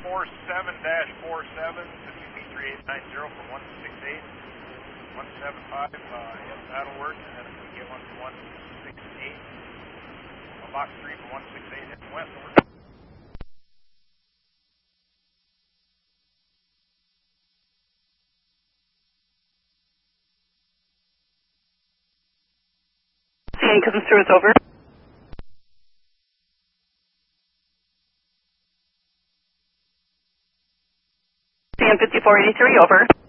47-47, 533890 from 168, 175, yes, that'll work, and then if we get one from 168, box 3 from 168 heading west, over. CN comes through, it's over. CN 5483, over.